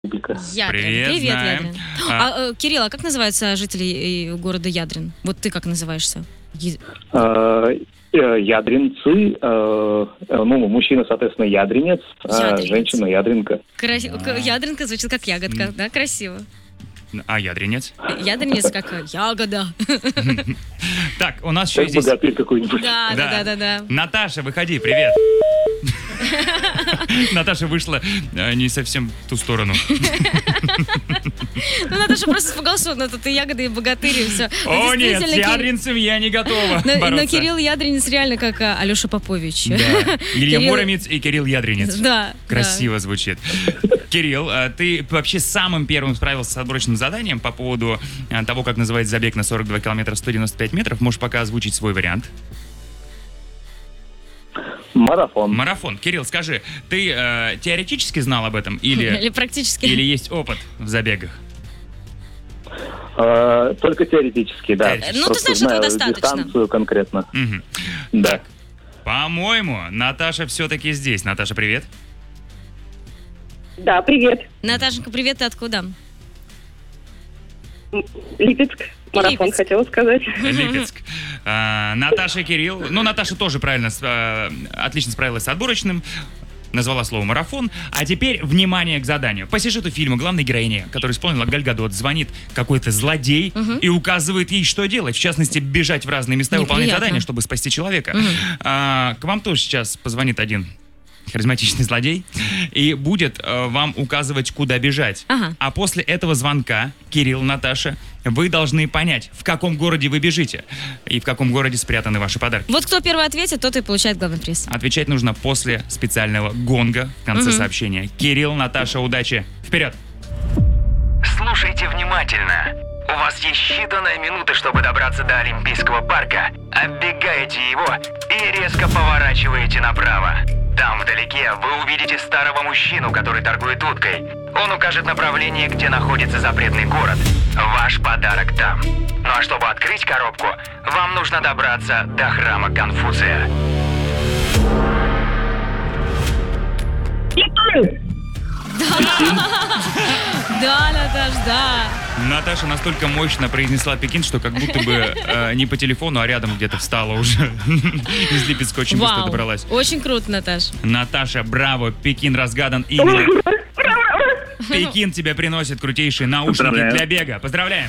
Республика. Ядрин. Привет, Привет, знаем. Ядрин. Кирилл, а как называются жители города Ядрин? Вот ты как называешься? Ядринцы, мужчина, соответственно, ядринец, Ядринец. женщина ядринка. Ядринка звучит как ягодка, да, красиво. А ядренец? Ядринец как ягода. Так, у нас еще Как здесь... богатырь какой-нибудь. Да. Наташа, выходи, привет. Наташа вышла не совсем в ту сторону. Ну, Наташа просто испугалась, что ты ягода и богатырь, и все. О нет, с ядринцем я не готова Но бороться. Кирилл Ядринец реально как Алеша Попович. Да. Илья Кирилл- Муромец и Кирилл Ядринец. Да. Красиво звучит. Кирилл, ты вообще самым первым справился с отборочным заданием по поводу того, как называется забег на 42 километра 195 метров. Можешь пока озвучить свой вариант. Марафон. Марафон. Кирилл, скажи, ты теоретически знал об этом Или практически. или есть опыт в забегах? Только теоретически, да. Ну, ты Просто знаешь, этого знаю достаточно. дистанцию конкретно. Мгм. Да. По-моему, Наташа все-таки здесь. Наташа, привет. Да, привет. Наташенька, привет, ты откуда? Липецк. Марафон, Липецк. хотела сказать. Липецк. Наташа и Кирилл. Ну, Наташа тоже правильно, отлично справилась с отборочным. Назвала слово «марафон». А теперь, внимание к заданию. По сюжету фильма главной героине, которую исполнила Галь Гадот, звонит какой-то злодей и указывает ей, что делать. В частности, бежать в разные места и выполнять Неприятно. задания, чтобы спасти человека. К вам тоже сейчас позвонит один харизматичный злодей и будет вам указывать, куда бежать. Ага. А после этого звонка, Кирилл, Наташа, вы должны понять, в каком городе вы бежите и в каком городе спрятаны ваши подарки. Вот кто первый ответит, тот и получает главный приз. Отвечать нужно после специального гонга в конце сообщения. Кирилл, Наташа, удачи. Вперед! Слушайте внимательно. У вас есть считанные минуты, чтобы добраться до Олимпийского парка. Оббегаете его и резко поворачиваете направо. Там вдалеке вы увидите старого мужчину, который торгует уткой. Он укажет направление, где находится запретный город. Ваш подарок там. Ну а чтобы открыть коробку, вам нужно добраться до храма Конфуция. Да, Наташ, да. Наташа настолько мощно произнесла Пекин, что как будто бы не по телефону, а рядом где-то встала уже. Из Липецка очень быстро Вау. добралась. Очень круто, Наташ. Наташа, браво, Пекин разгадан именно. Пекин тебе приносит крутейшие наушники Поздравляю. для бега. Поздравляем!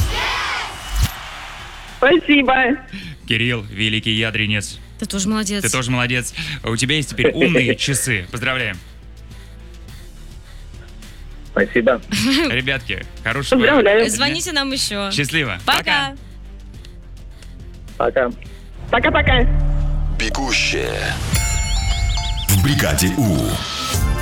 Спасибо. Кирилл, великий ядренец. Ты тоже молодец. Ты тоже молодец. У тебя есть теперь умные часы. Поздравляем. Спасибо. Ребятки, хорошего... Поздравляю. Звоните нам еще. Счастливо. Пока. Пока. Пока-пока. Бегущая. В бригаде У.